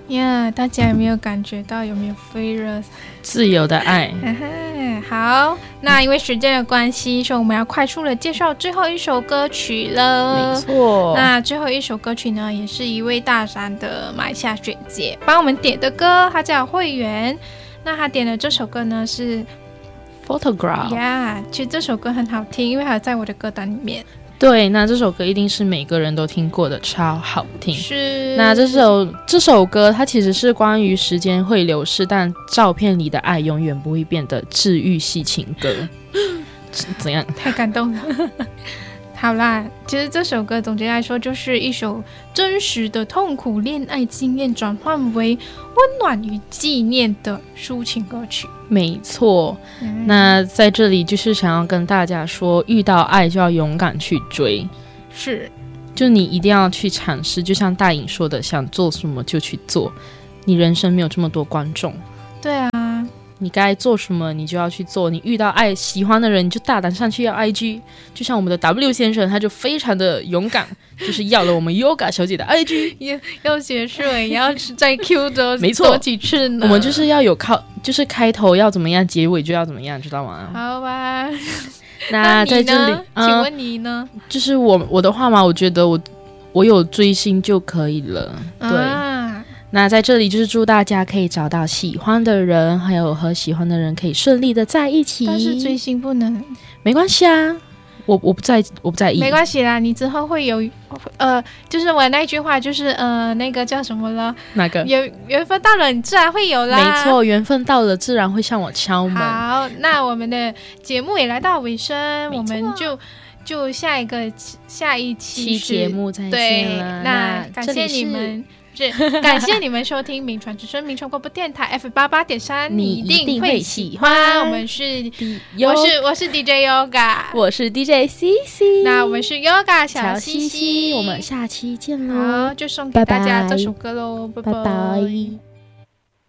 呀，大家有没有感觉到有没有飞热自由的爱？ 好，那因为时间的关系，所以我们要快速的介绍最后一首歌曲了。 没错， 那最后一首歌曲呢，也是一位大山的马来西亚学姐帮我们点的歌，她叫慧媛。那她点的这首歌呢是 Photograph。 其实这首歌很好听，因为它在我的歌单里面。 对，那这首歌一定是每个人都听过的，超好听。 是。 那这首歌它其实是关于时间会流逝，但照片里的爱永远不会变的治愈系情歌。怎样？ 太感动了。好啦，其实这首歌总结来说就是一首真实的痛苦恋爱经验转换为温暖与纪念的抒情歌曲。 没错，那在这里就是想要跟大家说，遇到爱就要勇敢去追。 是， 就你一定要去尝试，就像大颖说的，想做什么就去做，你人生没有这么多观众。 对啊， 你该做什么你就要去做，你遇到爱喜欢的人你就大胆上去要 IG， 就像我们的 W 先生他就非常的勇敢，就是要了我们 Yoga 小姐的 IG。 要结束也要再 Q 多没错， 多几次呢。 我们就是要有就是开头要怎么样，结尾就要怎么样，知道吗？ 好吧。 那在这里请问你呢？ 就是我的话嘛，我觉得我有追星就可以了。对，那在这里就是祝大家可以找到喜欢的人，还有和喜欢的人可以顺利的在一起。 但是追星不能。 没关系啊，我不在意。 没关系啦，你之后会有就是我那句话就是那个叫什么了？ 哪个？ 缘分到了你自然会有啦。 没错，缘分到了自然会向我敲门。 好，那我们的节目也来到尾声，我们就下一期节目再见了。 那感谢你们。感谢你们收听名传之声名传广播电台 F88.3， 你一定会喜欢。我们是我是 DJ Yoga， 我是 DJ CC， 那我们是 Yoga 小西西， 我们下期见喽。 好，就送给大家这首歌喽，拜拜。